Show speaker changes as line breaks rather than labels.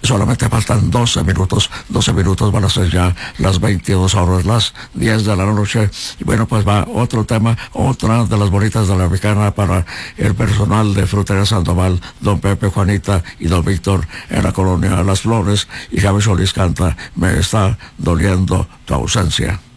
solamente faltan 12 minutos van a ser ya las 22 horas, las 10 de la noche. Y bueno, pues va otro tema, otra de las bonitas de la Mexicana para el personal de Frutería Sandoval, don Pepe, Juanita y don Víctor en la colonia Las Flores. Y Javi Solís canta Me está doliendo tu ausencia.